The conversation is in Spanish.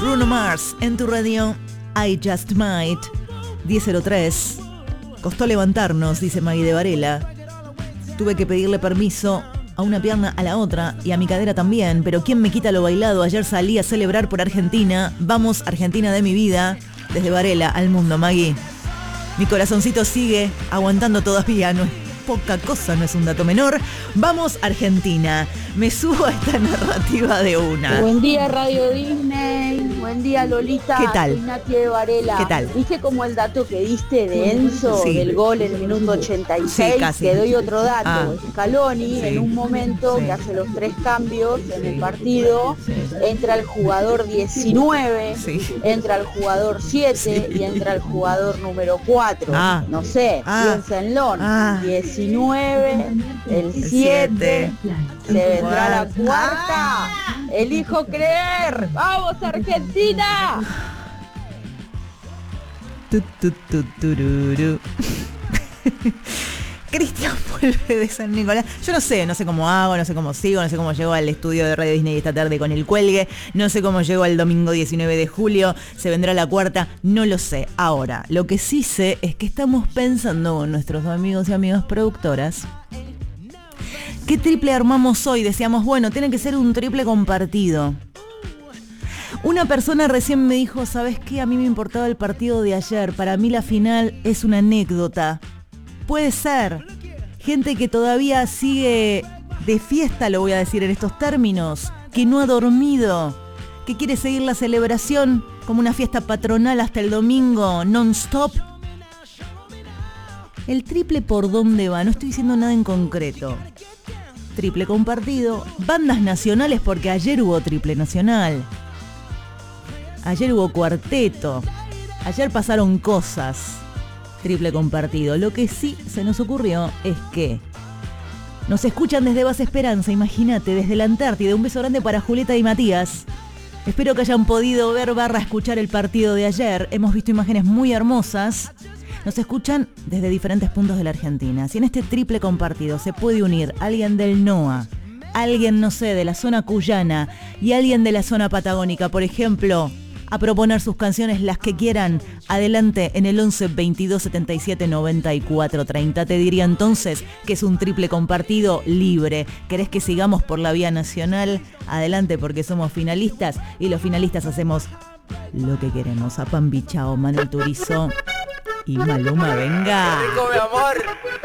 Bruno Mars en tu radio. I Just Might. 10:03. Costó levantarnos, dice Maggie de Varela. Tuve que pedirle permiso a una pierna a la otra y a mi cadera también, pero ¿quién me quita lo bailado? Ayer salí a celebrar por Argentina. Vamos, Argentina de mi vida. Desde Varela al mundo, Maggie. Mi corazoncito sigue aguantando todavía, no es poca cosa, no es un dato menor. Vamos, Argentina. Me subo a esta narrativa de una. Buen día, Radio Disney. Buen día, Lolita. ¿Qué tal? Soy Nati de Varela. ¿Qué tal? ¿Viste como el dato que diste de Enzo, Sí. del gol en el minuto 86? Sí, casi. Te doy otro dato. Scaloni, Sí. en un momento Sí. que hace los 3 cambios en el partido, entra el jugador 19, Sí. entra el jugador 7 y entra el jugador número 4. No sé, piénsenlo. 19, el 7, se vendrá la cuarta. Elijo creer. ¡Vamos, Argentina! Tururú. Cristian vuelve de San Nicolás. Yo no sé cómo hago, no sé cómo sigo, no sé cómo llego al estudio de Radio Disney esta tarde con el cuelgue, no sé cómo llego al domingo 19 de julio, se vendrá la cuarta, no lo sé. Ahora, lo que sí sé es que estamos pensando con nuestros amigos y amigas productoras, ¿qué triple armamos hoy? Decíamos, bueno, tiene que ser un triple compartido. Una persona recién me dijo, ¿sabes qué? A mí me importaba el partido de ayer, para mí la final es una anécdota. Puede ser. Gente que todavía sigue de fiesta, lo voy a decir en estos términos, que no ha dormido, que quiere seguir la celebración como una fiesta patronal hasta el domingo, non-stop. ¿El triple por dónde va? No estoy diciendo nada en concreto. Triple compartido, bandas nacionales, porque ayer hubo triple nacional. Ayer hubo cuarteto. Ayer pasaron cosas. Triple compartido. Lo que sí se nos ocurrió es que nos escuchan desde Base Esperanza, imagínate, desde la Antártida. Un beso grande para Julieta y Matías. Espero que hayan podido ver / escuchar el partido de ayer. Hemos visto imágenes muy hermosas. Nos escuchan desde diferentes puntos de la Argentina. Si en este triple compartido se puede unir alguien del NOA, alguien, no sé, de la zona cuyana y alguien de la zona patagónica, por ejemplo, a proponer sus canciones, las que quieran, adelante en el 11 22 77 94 30. Te diría entonces que es un triple compartido libre. ¿Querés que sigamos por la vía nacional? Adelante, porque somos finalistas y los finalistas hacemos lo que queremos. A Pambi, chao, Manuel Turizo y Maluma, venga. ¡Qué rico, mi amor!